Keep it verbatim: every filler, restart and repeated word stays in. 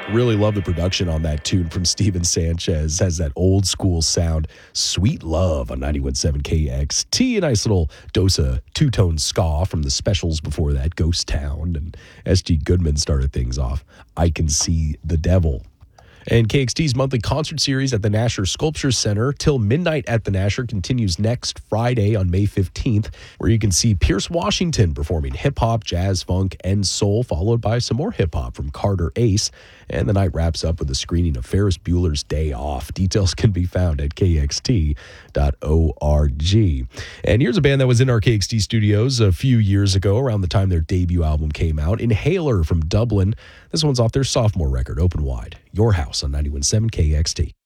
Really love the production on that tune from Steven Sanchez. Has that old school sound. Sweet Love on ninety-one point seven K X T. A nice little dose of two-tone ska from the specials before that, Ghost Town. And S G Goodman started things off. I Can See the Devil. And K X T's monthly concert series at the Nasher Sculpture Center till midnight at the Nasher continues next Friday on May fifteenth, where you can see Pierce Washington performing hip-hop, jazz, funk, and soul, followed by some more hip-hop from Carter Ace. And the night wraps up with a screening of Ferris Bueller's Day Off. Details can be found at K X T dot org. And here's a band that was in our K X T studios a few years ago, around the time their debut album came out, Inhaler from Dublin. This one's off their sophomore record, Open Wide. Your House on ninety-one point seven K X T.